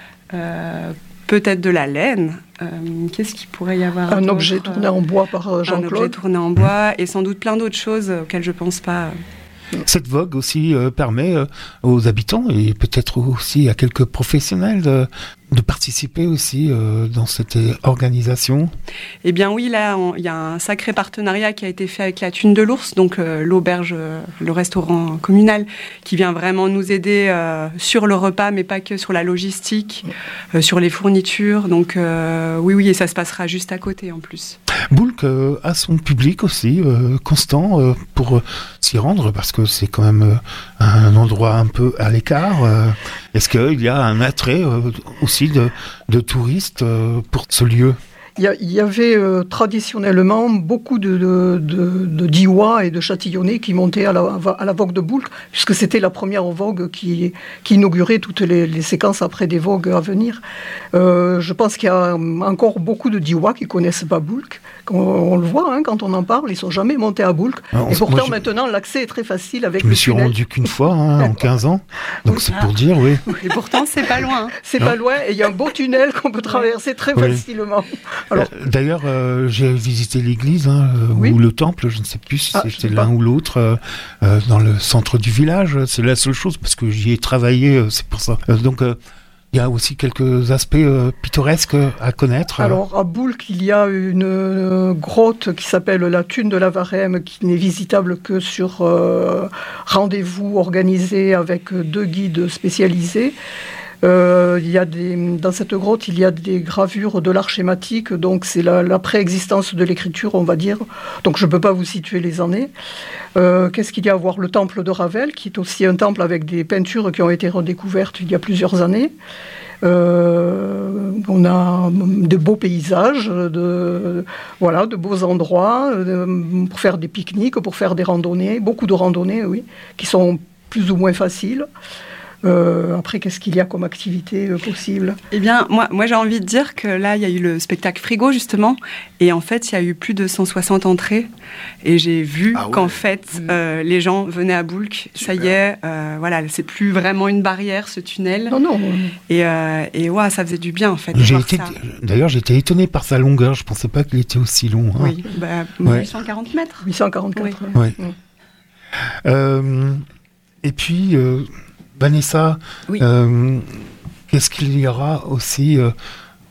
euh, peut-être de la laine. Euh, qu'est-ce qu'il pourrait y avoir
Un
d'autre
objet tourné en bois par euh, Jean-Claude.
Un objet tourné en bois et sans doute plein d'autres choses auxquelles je ne pense pas.
Cette vogue aussi euh, permet euh, aux habitants et peut-être aussi à quelques professionnels de, de participer aussi euh, dans cette organisation.
Eh bien oui, là, il y a un sacré partenariat qui a été fait avec la Thune de l'Ours, donc euh, l'auberge, euh, le restaurant communal, qui vient vraiment nous aider euh, sur le repas, mais pas que sur la logistique, euh, sur les fournitures. Donc euh, oui, oui, et ça se passera juste à côté en plus.
Boulk euh, a son public aussi euh, constant euh, pour euh, s'y rendre parce que c'est quand même euh, un endroit un peu à l'écart. Euh, est-ce qu'il y a un attrait euh, aussi de, de touristes euh, pour ce lieu ?
Il y, a, il y avait euh, traditionnellement beaucoup de, de, de, de Diois et de Châtillonnais qui montaient à la, à la vogue de Boulk, puisque c'était la première vogue qui, qui inaugurait toutes les, les séquences après des vogues à venir. Euh, je pense qu'il y a encore beaucoup de Diois qui ne connaissent pas Boulk. On, on le voit hein, quand on en parle, ils ne sont jamais montés à Boulk. Alors, et pourtant, moi, je, maintenant, l'accès est très facile avec
je
le
me suis
tunnel.
rendu qu'une fois hein, en quinze ans, donc oui. C'est pour dire, oui.
Et pourtant, c'est pas loin. Hein.
C'est non. pas loin, et il y a un beau tunnel qu'on peut traverser très oui. facilement.
Alors, d'ailleurs, euh, j'ai visité l'église hein, oui. ou le temple, je ne sais plus si ah, c'était l'un ou l'autre, euh, euh, dans le centre du village. C'est la seule chose parce que j'y ai travaillé, euh, c'est pour ça. Euh, donc, euh, il y a aussi quelques aspects euh, pittoresques à connaître.
Alors, à Boulk, il y a une euh, grotte qui s'appelle la Thune de la Varème, qui n'est visitable que sur euh, rendez-vous organisé avec deux guides spécialisés. Euh, il y a des, dans cette grotte, il y a des gravures de l'art schématique, donc c'est la, la préexistence de l'écriture, on va dire. Donc je ne peux pas vous situer les années. Euh, qu'est-ce qu'il y a à voir ? Le temple de Ravel, qui est aussi un temple avec des peintures qui ont été redécouvertes il y a plusieurs années. Euh, on a de beaux paysages, de, voilà, de beaux endroits de, pour faire des pique-niques, pour faire des randonnées, beaucoup de randonnées, oui, qui sont plus ou moins faciles. Euh, après, qu'est-ce qu'il y a comme activité euh, possible ?
Eh bien, moi, moi, j'ai envie de dire que là, il y a eu le spectacle Frigo, justement, et en fait, il y a eu plus de cent soixante entrées, et j'ai vu ah ouais. qu'en fait, euh, les gens venaient à Boulk. Super. Ça y est, euh, voilà, c'est plus vraiment une barrière, ce tunnel.
Non, non.
Et, euh, et ouais, ça faisait du bien, en fait.
J'ai été, ça. D'ailleurs, j'étais étonné par sa longueur. Je ne pensais pas qu'il était aussi long. Hein.
Oui, bah, ouais. huit cent quarante mètres.
huit cent quarante-quatre.
Oui. Ouais. Ouais. Euh, et puis... Euh, Vanessa, oui. euh, qu'est-ce qu'il y aura aussi euh,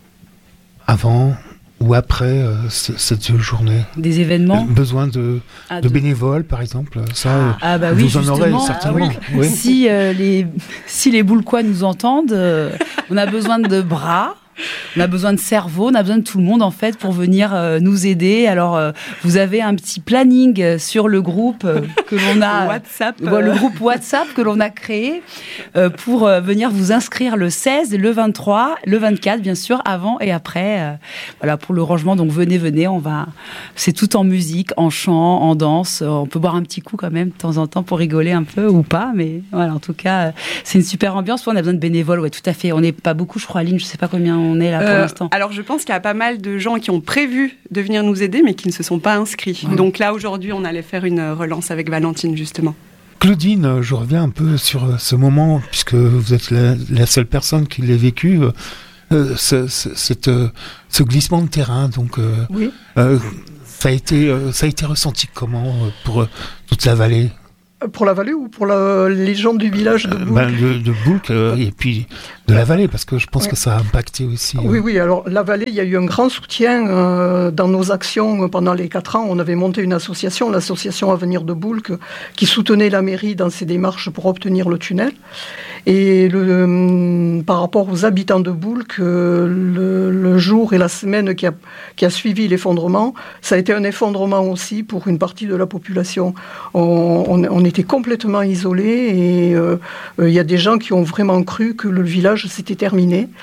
avant ou après euh, c- cette journée ?
Des événements ?
euh, Besoin de,
ah,
de
de
bénévoles, par exemple. Ça,
ah bah
vous
oui,
en aurez certainement.
Ah oui. Oui. Si, euh, les, si les Boulkois nous entendent, euh, on a besoin de bras. On a besoin de cerveau, on a besoin de tout le monde en fait pour venir euh, nous aider. Alors euh, vous avez un petit planning sur le groupe euh, que l'on a
WhatsApp,
euh, le groupe WhatsApp que l'on a créé euh, pour euh, venir vous inscrire le seize, le vingt-trois, le vingt-quatre bien sûr, avant et après. Euh, voilà pour le rangement. Donc venez, venez, on va. C'est tout en musique, en chant, en danse. On peut boire un petit coup quand même de temps en temps pour rigoler un peu ou pas, mais voilà en tout cas euh, c'est une super ambiance. On a besoin de bénévoles, ouais tout à fait. On n'est pas beaucoup, je crois, Aline, je sais pas combien. On est là pour euh, l'instant.
Alors je pense qu'il y a pas mal de gens qui ont prévu de venir nous aider mais qui ne se sont pas inscrits. Ouais. Donc là aujourd'hui on allait faire une relance avec Valentine justement.
Claudine, je reviens un peu sur ce moment puisque vous êtes la, la seule personne qui l'ait vécu, euh, ce, ce, cette, ce glissement de terrain. Donc euh,
oui.
euh, ça a été, euh, ça a été ressenti comment pour euh, toute la vallée ?
Pour la vallée ou pour la, les gens du village de Boulk ?
ben, de, de Boulk euh, et puis de la vallée, parce que je pense ouais. que ça a impacté aussi.
Oui,
euh...
oui, alors la vallée, il y a eu un grand soutien euh, dans nos actions pendant les quatre ans. On avait monté une association, l'association Avenir de Boulk, qui soutenait la mairie dans ses démarches pour obtenir le tunnel. Et le, euh, par rapport aux habitants de Boulk, euh, le, le jour et la semaine qui a, qui a suivi l'effondrement, ça a été un effondrement aussi pour une partie de la population. On, on, on était complètement isolés et il euh, euh, y a des gens qui ont vraiment cru que le village s'était terminé.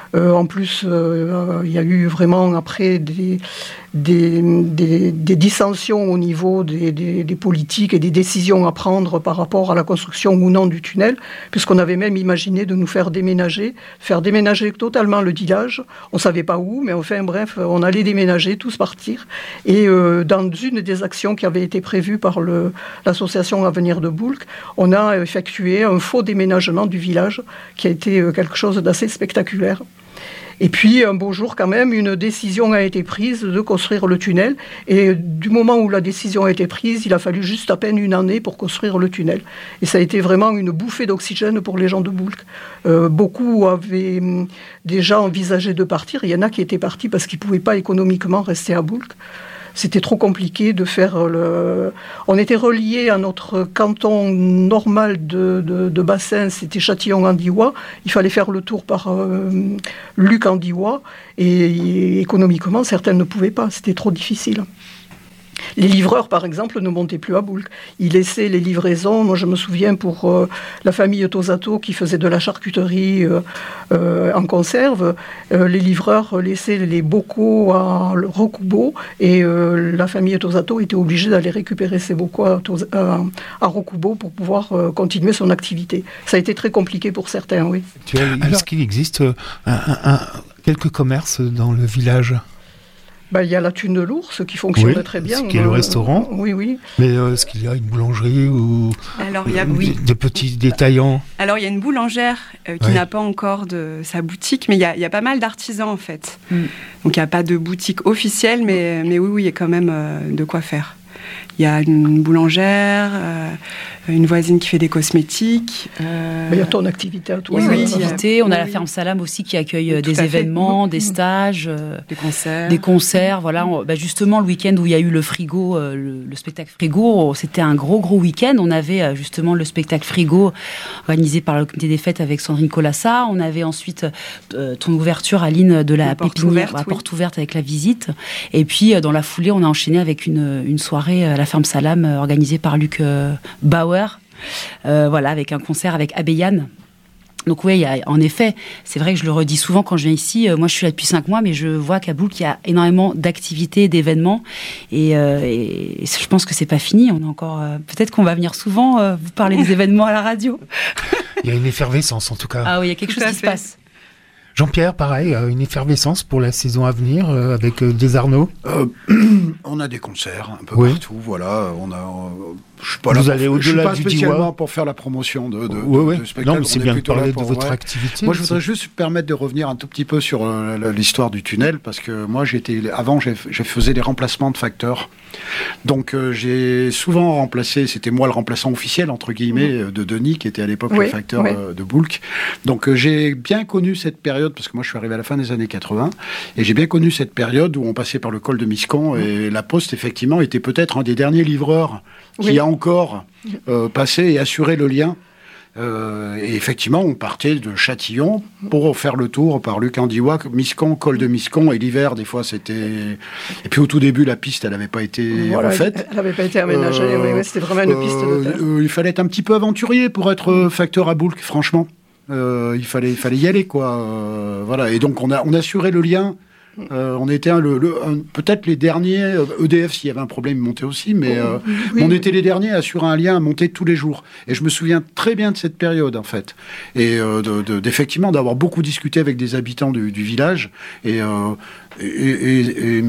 Euh, en plus, euh, il y a eu vraiment après des, des, des, des dissensions au niveau des, des, des politiques et des décisions à prendre par rapport à la construction ou non du tunnel, puisqu'on avait même imaginé de nous faire déménager, faire déménager totalement le village. On ne savait pas où, mais enfin bref, on allait déménager, tous partir. Et euh, dans une des actions qui avait été prévue par le, l'association Avenir de Boulques, on a effectué un faux déménagement du village qui a été euh, quelque chose d'assez spectaculaire. Et puis, un beau jour, quand même, une décision a été prise de construire le tunnel. Et du moment où la décision a été prise, il a fallu juste à peine une année pour construire le tunnel. Et ça a été vraiment une bouffée d'oxygène pour les gens de Boulques. Euh, beaucoup avaient déjà envisagé de partir. Il y en a qui étaient partis parce qu'ils ne pouvaient pas économiquement rester à Boulques. C'était trop compliqué de faire le... On était reliés à notre canton normal de, de, de bassin, c'était Châtillon-Andiois. Il fallait faire le tour par euh, Luc-Andiois. Et, et économiquement, certains ne pouvaient pas. C'était trop difficile. Les livreurs, par exemple, ne montaient plus à Boulques. Ils laissaient les livraisons. Moi, je me souviens pour euh, la famille Tosato qui faisait de la charcuterie euh, euh, en conserve. Euh, les livreurs laissaient les bocaux à Rocubo et euh, la famille Tosato était obligée d'aller récupérer ces bocaux à, à, à Rocubo pour pouvoir euh, continuer son activité. Ça a été très compliqué pour certains, oui.
Est-ce qu'il existe un, un, un, quelques commerces dans le village ?
Ben, il y a la Thune de l'Ours qui fonctionne
oui,
très bien.
Ce qui est le restaurant.
Euh, oui, oui.
Mais euh, est-ce qu'il y a une boulangerie ou
Alors, il y a,
des,
oui.
des petits détaillants ?
Alors, il y a une boulangère euh, qui
oui.
n'a pas encore de sa boutique, mais il y a, il y a pas mal d'artisans, en fait. Mm. Donc, il n'y a pas de boutique officielle, mais, mais oui, oui, il y a quand même euh, de quoi faire. Il y a une boulangère, euh, une voisine qui fait des cosmétiques.
Euh... Il y a ton activité à toi.
Oui,
oui,
activité. On a oui. la ferme Salam aussi qui accueille oui, des événements, fait. des stages, euh,
des concerts.
Des concerts, voilà. On, bah justement, le week-end où il y a eu le frigo, euh, le, le spectacle frigo, c'était un gros, gros week-end. On avait euh, justement le spectacle frigo organisé par le comité des fêtes avec Sandrine Colassa. On avait ensuite euh, ton ouverture, Aline, de la, la pépinière, porte ouverte, la oui. porte ouverte avec la visite. Et puis, euh, dans la foulée, on a enchaîné avec une, une soirée à la ferme Salam euh, organisée par Luc euh, Bauer, euh, voilà, avec un concert avec Abeyane. Donc oui, il y a, en effet, c'est vrai que je le redis souvent quand je viens ici. Euh, moi, je suis là depuis cinq mois, mais je vois qu'à Boulques, il y a énormément d'activités, d'événements, et, euh, et je pense que c'est pas fini. On a encore, euh, peut-être qu'on va venir souvent euh, vous parler des événements à la radio.
Il y a une effervescence en tout cas.
Ah oui, il y a quelque tout chose qui fait. se passe.
Jean-Pierre, pareil, une effervescence pour la saison à venir euh, avec euh, des Arnaud.
Euh, on a des concerts un peu oui. partout, voilà. On a. Euh, je suis pas
Vous
là
allez
pour,
au-delà
je suis pas
du
spécialement
Diwa.
Pour faire la promotion de, de,
ouais, ouais.
de spectacles.
Non, mais c'est bien de parler de votre
ouais.
activité.
Moi, je voudrais juste permettre de revenir un tout petit peu sur euh, l'histoire du tunnel, parce que moi, j'étais avant, j'ai, j'ai faisais des remplacements de facteurs. Donc, euh, j'ai souvent remplacé. C'était moi le remplaçant officiel entre guillemets mmh. de Denis, qui était à l'époque oui, le facteur oui. euh, de Boulques. Donc, euh, j'ai bien connu cette période, parce que moi, je suis arrivé à la fin des années quatre-vingts, et j'ai bien connu cette période où on passait par le col de Miscon, mmh. et la Poste, effectivement, était peut-être un des derniers livreurs qui oui. a encore euh, passé et assuré le lien. Euh, et effectivement, on partait de Châtillon pour faire le tour par Luc-Andiois, Miscon, col de Miscon, et l'hiver, des fois, c'était... Et puis au tout début, la piste, elle n'avait pas été voilà, refaite.
Elle n'avait pas été aménagée, euh, oui, oui, c'était vraiment une euh, piste de terre.
Euh, il fallait être un petit peu aventurier pour être euh, facteur à Boulques, franchement. Euh, il, fallait, il fallait y aller, quoi. Euh, voilà. Et donc, on a on assurait le lien. Euh, on était un, le, le, un, peut-être les derniers, euh, E D F s'il y avait un problème montait aussi, mais euh, oui, on oui. était les derniers à assurer un lien à monter tous les jours. Et je me souviens très bien de cette période en fait, et euh, de, de, d'effectivement d'avoir beaucoup discuté avec des habitants du, du village, et, euh, et, et, et, et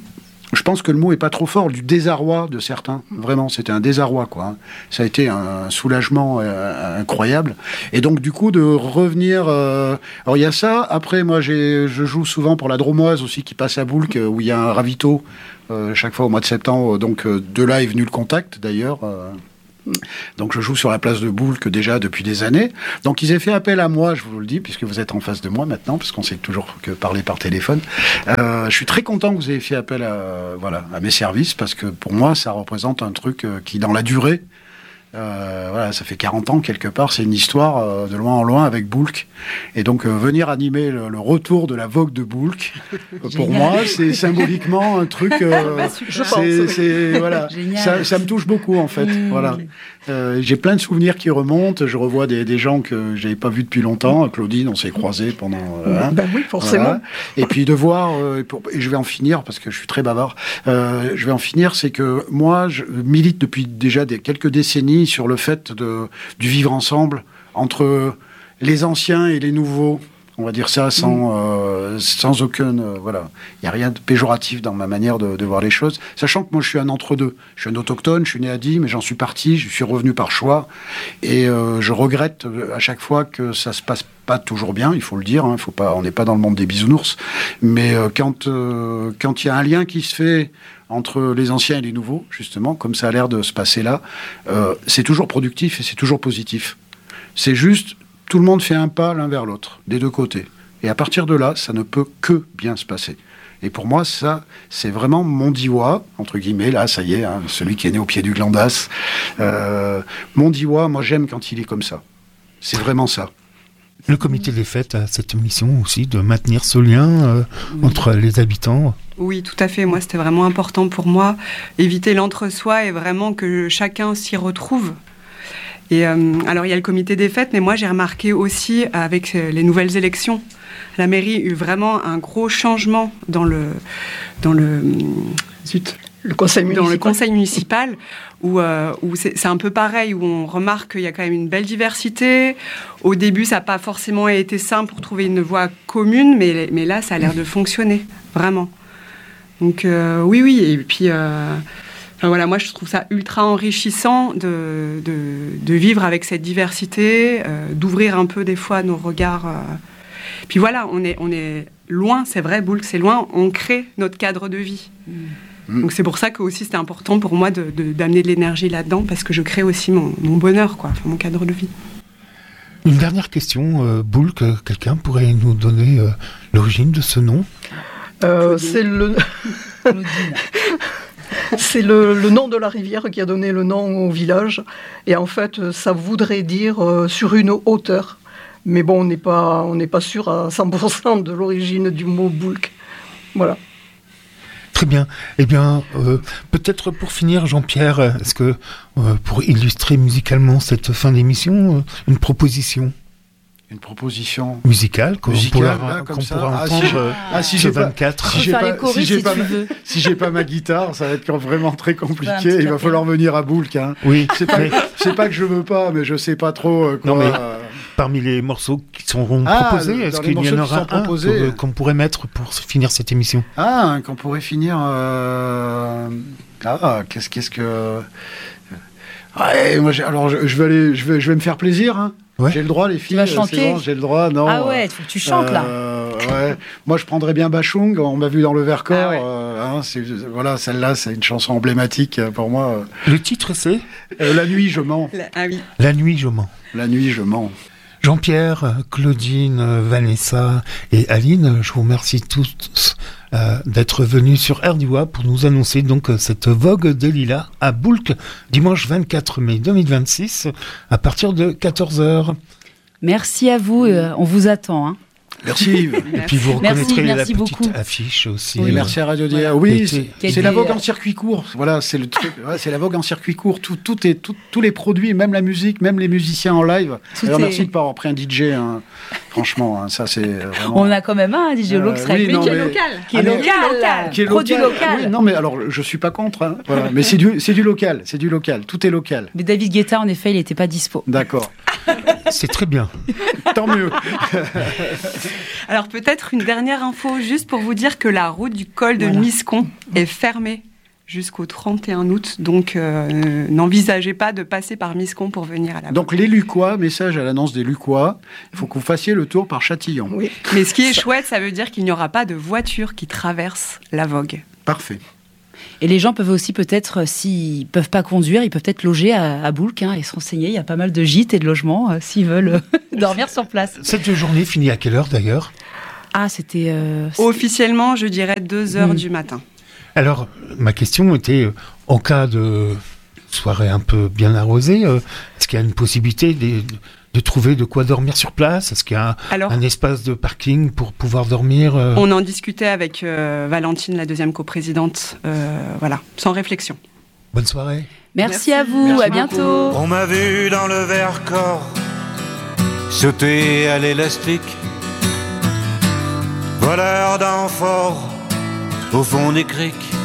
je pense que le mot est pas trop fort, du désarroi de certains. Vraiment, c'était un désarroi, quoi. Ça a été un soulagement euh, incroyable. Et donc, du coup, de revenir... Euh... Alors, il y a ça. Après, moi, j'ai, je joue souvent pour la Dromoise aussi, qui passe à Boulques, où il y a un ravito, euh, chaque fois au mois de septembre. Donc, euh, de là est venu le contact, d'ailleurs. Euh... Donc je joue sur la place de Boulques déjà depuis des années. Donc ils aient fait appel à moi, je vous le dis, puisque vous êtes en face de moi maintenant, parce qu'on sait toujours que parler par téléphone. Euh, je suis très content que vous ayez fait appel à, voilà, à mes services, parce que pour moi, ça représente un truc qui, dans la durée, Euh, voilà, ça fait quarante ans quelque part, c'est une histoire euh, de loin en loin avec Boulk. Et donc euh, venir animer le, le retour de la Vogue de Boulk, euh, pour moi, c'est symboliquement un truc. Euh,
bah, je pense,
c'est,
oui.
c'est, voilà, ça, ça me touche beaucoup en fait. Mmh. Voilà. Euh, j'ai plein de souvenirs qui remontent. Je revois des, des gens que j'avais pas vus depuis longtemps. Claudine, on s'est croisés pendant. Euh, hein,
ben oui, forcément.
Voilà. Et puis de voir, euh, pour, et je vais en finir parce que je suis très bavard. Euh, je vais en finir, c'est que moi, je milite depuis déjà des, quelques décennies sur le fait de, du vivre ensemble entre les anciens et les nouveaux. On va dire ça sans, mmh. euh, sans aucun... Euh, voilà. Il n'y a rien de péjoratif dans ma manière de, de voir les choses. Sachant que moi, je suis un entre-deux. Je suis un autochtone, je suis né à Die, mais j'en suis parti, je suis revenu par choix. Et euh, je regrette à chaque fois que ça ne se passe pas toujours bien, il faut le dire. Hein, faut pas, on n'est pas dans le monde des bisounours. Mais euh, quand euh, quand il y a un lien qui se fait entre les anciens et les nouveaux, justement, comme ça a l'air de se passer là, euh, c'est toujours productif et c'est toujours positif. C'est juste... Tout le monde fait un pas l'un vers l'autre, des deux côtés. Et à partir de là, ça ne peut que bien se passer. Et pour moi, ça, c'est vraiment mon Diois, entre guillemets, là, ça y est, hein, celui qui est né au pied du Glandas. Euh, mon Diois, moi, j'aime quand il est comme ça. C'est vraiment ça.
Le comité des fêtes a cette mission aussi de maintenir ce lien euh, oui. entre les habitants.
Oui, tout à fait. Moi, c'était vraiment important pour moi. Éviter l'entre-soi et vraiment que chacun s'y retrouve. Et euh, alors, il y a le comité des fêtes, mais moi, j'ai remarqué aussi, avec les nouvelles élections, la mairie a eu vraiment un gros changement dans le... Dans le zut,
le conseil municipal.
Dans le conseil municipal, où, euh, où c'est, c'est un peu pareil, où on remarque qu'il y a quand même une belle diversité. Au début, ça n'a pas forcément été simple pour trouver une voie commune, mais, mais là, ça a l'air de fonctionner, vraiment. Donc, euh, oui, oui, et puis... Euh, Enfin, voilà, moi, je trouve ça ultra enrichissant de, de, de vivre avec cette diversité, euh, d'ouvrir un peu des fois nos regards. Euh. Puis voilà, on est, on est loin, c'est vrai, Boulk, c'est loin, on crée notre cadre de vie. Mmh. Donc c'est pour ça que aussi c'était important pour moi de, de, d'amener de l'énergie là-dedans, parce que je crée aussi mon, mon bonheur, quoi, enfin, mon cadre de vie.
Une dernière question, euh, Boulk, quelqu'un pourrait nous donner euh, l'origine de ce nom ?
euh, C'est le... C'est le, le nom de la rivière qui a donné le nom au village. Et en fait, ça voudrait dire euh, sur une hauteur. Mais bon, on n'est pas, on n'est pas sûr à cent pour cent de l'origine du mot Boulk. Voilà.
Très bien. Eh bien, euh, peut-être pour finir, Jean-Pierre, est-ce que, euh, pour illustrer musicalement cette fin d'émission, euh, une proposition ?
Une proposition
musicale qu'on
musicale,
pourra,
là,
qu'on
ça.
pourra
ah,
entendre
si
euh,
ah, si
ce
j'ai
vingt-quatre.
Pas, si j'ai pas,
choristes,
si j'ai
si
pas,
tu veux.
si j'ai pas ma guitare, ça va être vraiment très compliqué. Il va falloir venir à Boulk. Hein.
Oui.
C'est pas,
mais...
c'est pas que je veux pas, mais je sais pas trop euh, quoi.
Non, mais
euh...
parmi les morceaux qui seront
ah,
proposés, est-ce qu'il y en aura un pour, qu'on pourrait mettre pour finir cette émission ?
Ah, qu'on pourrait finir. Euh... Ah, qu'est-ce, qu'est-ce que. Ouais, moi, j'ai... alors je, je vais aller, je vais, je vais me faire plaisir. Hein. Ouais. J'ai le droit, les filles.
Tu vas chanter.
Bon, j'ai le droit, non.
Ah ouais, il faut que tu chantes
euh,
là.
Ouais. Moi, je prendrais bien Bachung. On m'a vu dans le Vercors.
Ah ouais.
euh, hein, c'est, voilà, celle-là, c'est une chanson emblématique pour moi.
Le titre, c'est
euh, La nuit, je mens.
La, ah oui.
La nuit, je mens.
La nuit, je mens.
Jean-Pierre, Claudine, Vanessa et Aline, je vous remercie tous euh, d'être venus sur R D W A pour nous annoncer donc cette Vogue des Lilas à Boulk, dimanche vingt-quatre mai deux mille vingt-six, à partir de quatorze heures.
Merci à vous, euh, on vous attend. Hein.
Merci Yves.
Et puis vous reconnaîtrez
merci, merci
la petite
beaucoup.
affiche aussi.
Oui,
euh,
merci à Radio D A. Oui, c'est,
c'est
c'est la Vogue en circuit court. Voilà, c'est le truc. Ouais, c'est la Vogue en circuit court. Tout, tout est, tout, tous les produits, même la musique, même les musiciens en live. Alors, est... merci de ne pas avoir pris un D J. Hein. Franchement, hein, ça c'est vraiment...
On a quand même un D J euh, qui,
oui, non,
qui,
mais...
est local, qui est
ah,
local,
mais...
local,
qui est
produit
local.
local.
Oui, non, mais alors je suis pas contre. Hein. Voilà. Mais c'est du, c'est du local, c'est du local. Tout est local.
Mais David Guetta, en effet, il n'était pas dispo.
D'accord.
C'est très bien.
Tant mieux.
Alors peut-être une dernière info juste pour vous dire que la route du col de voilà. Miscon est fermée jusqu'au trente et un août, donc euh, n'envisagez pas de passer par Miscon pour venir à la
Donc les Lucquois, message à l'annonce des Lucquois, il faut que vous fassiez le tour par Châtillon.
Oui. Mais ce qui est ça... chouette, ça veut dire qu'il n'y aura pas de voitures qui traversent la Vogue.
Parfait.
Et les gens peuvent aussi peut-être, s'ils ne peuvent pas conduire, ils peuvent peut-être loger à, à Boulk hein, et se renseigner. Il y a pas mal de gîtes et de logements euh, s'ils veulent dormir sur place.
Cette journée finit à quelle heure d'ailleurs ?
Ah, c'était... Euh, c'était...
Officiellement, je dirais deux heures
mmh.
du matin.
Alors, ma question était, en cas de soirée un peu bien arrosée, euh, est-ce qu'il y a une possibilité de, de trouver de quoi dormir sur place? Est-ce qu'il y a un,
Alors,
un espace de parking pour pouvoir dormir euh...
On en discutait avec euh, Valentine, la deuxième coprésidente, euh, voilà, sans réflexion.
Bonne soirée.
Merci,
Merci
à vous,
Merci
à bientôt.
On m'a vu dans le Vercors sauter à l'élastique, voleur d'amphores au fond des criques.